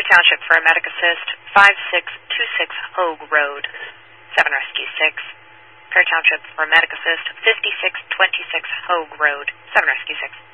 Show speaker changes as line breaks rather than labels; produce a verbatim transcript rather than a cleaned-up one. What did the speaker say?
Perry Township for a medic assist, five six two six Hogue Road, seven Rescue six. Perry Township for a medic assist, fifty-six twenty-six Hogue Road, seven Rescue six.